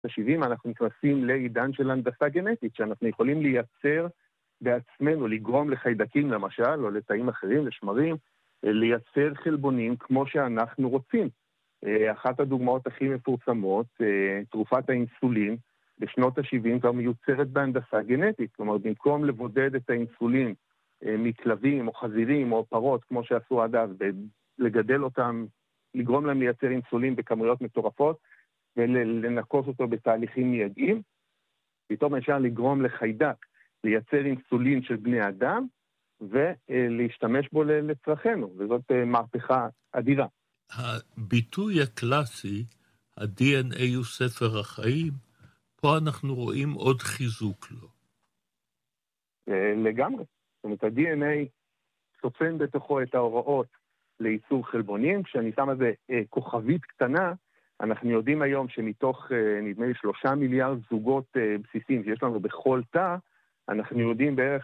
ב-70 אנחנו נכנסים לעידן של הנדסה גנטית, שאנחנו יכולים לייצר בעצמנו, לגרום לחיידקים למשל, או לתאים אחרים, לשמרים, לייצר חלבונים כמו שאנחנו רוצים. אחת הדוגמאות הכי מפורסמות, תרופת האינסולין, בשנות ה-70 כבר מיוצרת בהנדסה גנטית. כלומר, במקום לבודד את האינסולין מכלבים או חזירים או פרות, כמו שעשו עד אז, ולגדל אותם, לגרום להם לייצר אינסולין בכמויות מטורפות, ולנקוס אותו בתהליכים מיידיים, פתאום אפשר לגרום לחיידק, לייצר אינסולין של בני אדם, ולהשתמש בו לצרכנו, וזאת מהפכה אדירה. הביטוי הקלאסי, ה-DNA הוא ספר החיים, פה אנחנו רואים עוד חיזוק לו. לגמרי. זאת אומרת, ה-DNA סופן בתוכו את ההוראות לייצור חלבונים, כשאני שם איזה כוכבית קטנה, אנחנו יודעים היום שמתוך, נדמה לי, 3 מיליארד זוגות בסיסיים שיש לנו בכל תא, אנחנו יודעים בערך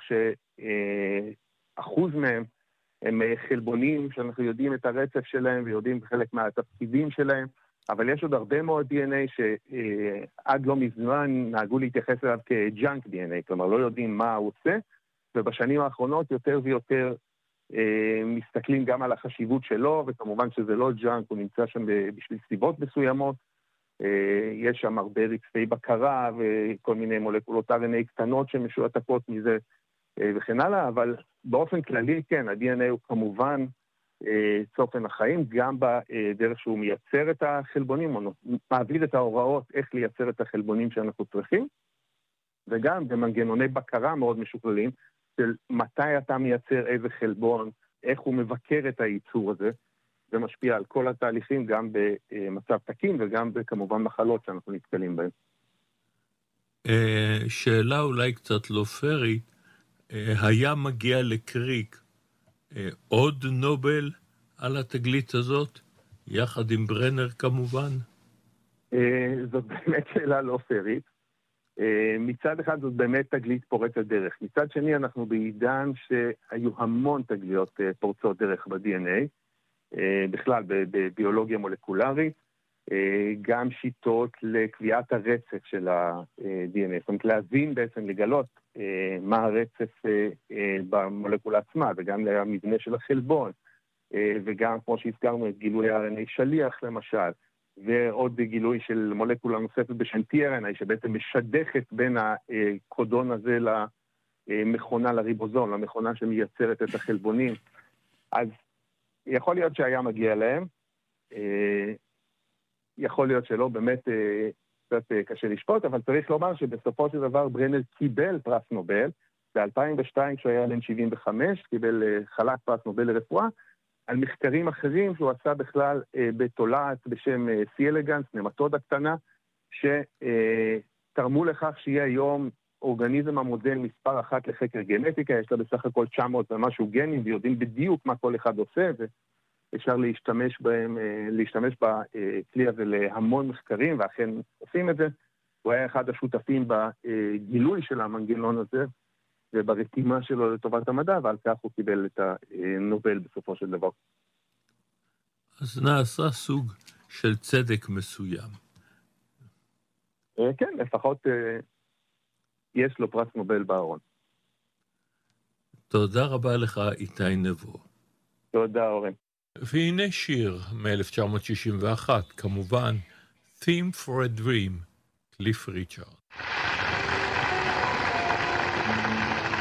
שאחוז מהם הם חלבונים, שאנחנו יודעים את הרצף שלהם ויודעים חלק מהתפקידים שלהם, אבל יש עוד הרבה מאוד DNA שעד לא מזמן נהגו להתייחס אליו כג'אנק DNA, כלומר לא יודעים מה הוא עושה, ובשנים האחרונות יותר ויותר מסתכלים גם על החשיבות שלו, וכמובן שזה לא ג'אנק, הוא נמצא שם בשביל סיבות מסוימות, יש שם הרבה רצפי בקרה וכל מיני מולקולות RNA קטנות שמשועתקות מזה וכן הלאה, אבל באופן כללי כן, ה-DNA הוא כמובן צופן החיים, גם בדרך שהוא מייצר את החלבונים, או מעביר את ההוראות איך לייצר את החלבונים שאנחנו צריכים, וגם במנגנוני בקרה מאוד משוכללים, של מתי אתה מייצר איזה חלבון, איך הוא מבקר את הייצור הזה, זה משפיע על כל התהליכים, גם במצב תקין וגם כמובן מחלות שאנחנו נתקלים בהן. שאלה אולי קצת לא פרית, היה מגיע לקריק עוד נובל על התגלית הזאת, יחד עם ברנר כמובן? זאת באמת שאלה לא פרית. מצד אחד זאת באמת תגלית פורצת דרך. מצד שני אנחנו בעידן שהיו המון תגליות פורצות דרך ב-DNA, בכלל בביולוגיה מולקולרית, גם שיטות לקביעת הרצף של ה-DNA, זאת אומרת להבין בעצם, לגלות מה הרצף במולקולה עצמה, וגם למבנה של החלבון, וגם כמו שהזכרנו את גילוי RNA שליח למשל, ועוד גילוי של מולקולה נוספת בשם tRNA, שבעצם משדכת בין הקודון הזה למכונה, לריבוזום, למכונה שמייצרת את החלבונים. אז יכול להיות שהיה מגיע להם, יכול להיות שלא, באמת קצת קשה לשפוט, אבל צריך לומר שבסופו של דבר ברנר קיבל פרס נובל, ב-2002 כשהוא היה בן 75, קיבל חלק פרס נובל לרפואה, על מחקרים אחרים שהוא עשה בכלל בתולעת בשם C. elegans, נמטודה קטנה, שתרמו לכך שיהיה היום אורגניזם המודל מספר 1 לחקר גנטיקה, יש לה בסך הכל 900 ומשהו גנים, ויודעים בדיוק מה כל אחד עושה, ואפשר להשתמש בכלי הזה להמון מחקרים, ואכן עושים את זה. הוא היה אחד השותפים בגילוי של המנגנון הזה, וברתימה שלו לטובת המדע, ועל כך הוא קיבל את הנובל בסופו של דבר. אז נעשה סוג של צדק מסוים. כן, לפחות יש לו פרס נובל בארון. תודה רבה לך, איתי נבו. תודה, אורן. והנה שיר מ-1961, כמובן, Theme for a Dream, קליף ריצ'רד.